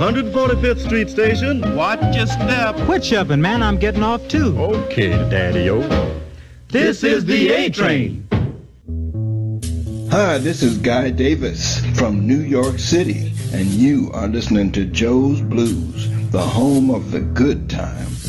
145th Street Station. Watch your step. Quit shoving, man. I'm getting off, too. Okay, Daddy-o. This is the A-Train. Hi, this is Guy Davis from New York City, and you are listening to Joe's Blues, the home of the good time.